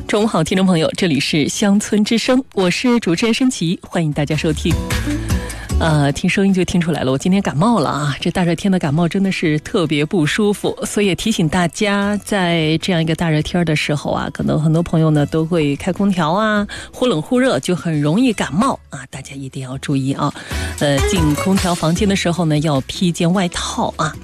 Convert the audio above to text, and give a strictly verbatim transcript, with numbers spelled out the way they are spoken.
中午好，听众朋友，这里是乡村之声，我是主持人申琪，欢迎大家收听。呃，听声音就听出来了，我今天感冒了啊！这大热天的感冒真的是特别不舒服，所以也提醒大家，在这样一个大热天的时候啊，可能很多朋友呢都会开空调啊，忽冷忽热，就很容易感冒啊！大家一定要注意啊！呃，进空调房间的时候呢，要披件外套啊。